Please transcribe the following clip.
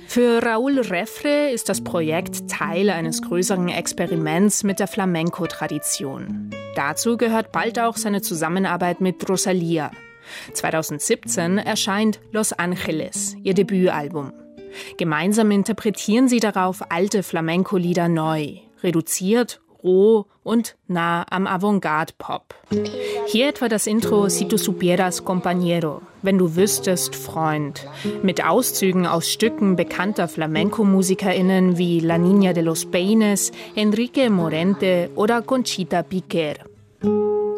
Für Raúl Refre ist das Projekt Teil eines größeren Experiments mit der Flamenco-Tradition. Dazu gehört bald auch seine Zusammenarbeit mit Rosalía. 2017 erscheint Los Angeles, ihr Debütalbum. Gemeinsam interpretieren sie darauf alte Flamenco-Lieder neu, reduziert, roh und nah am Avantgarde-Pop. Hier etwa das Intro Si tu supieras, compañero, wenn du wüsstest, Freund, mit Auszügen aus Stücken bekannter Flamenco-MusikerInnen wie La Niña de los Peines, Enrique Morente oder Conchita Piquer.